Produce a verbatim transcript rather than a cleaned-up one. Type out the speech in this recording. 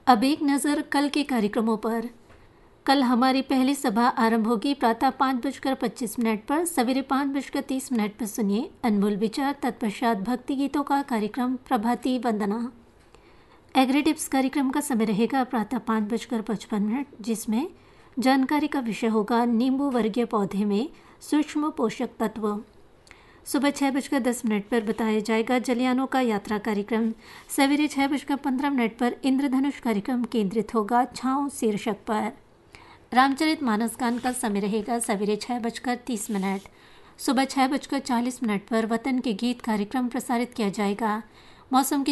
अब एक नज़र कल के कार्यक्रमों पर। कल हमारी पहली सभा आरंभ होगी प्रातः पाँच बजकर पच्चीस मिनट पर। सवेरे पाँच बजकर तीस मिनट पर सुनिए अनमोल विचार। तत्पश्चात भक्ति गीतों का कार्यक्रम प्रभाती वंदना। एग्री टिप्स कार्यक्रम का समय रहेगा प्रातः पाँच बजकर पचपन मिनट, जिसमें जानकारी का विषय होगा नींबू वर्गीय पौधे में सूक्ष्म पोषक तत्व। सुबह छः बजकर दस मिनट पर बताया जाएगा जलियानों का यात्रा कार्यक्रम। सवेरे छः बजकर पंद्रह मिनट पर इंद्रधनुष कार्यक्रम केंद्रित होगा छाँव शीर्षक पर। रामचरित मानस गान का समय रहेगा सवेरे छः बजकर तीस मिनट। सुबह छः बजकर चालीस मिनट पर वतन के गीत कार्यक्रम प्रसारित किया जाएगा। मौसम की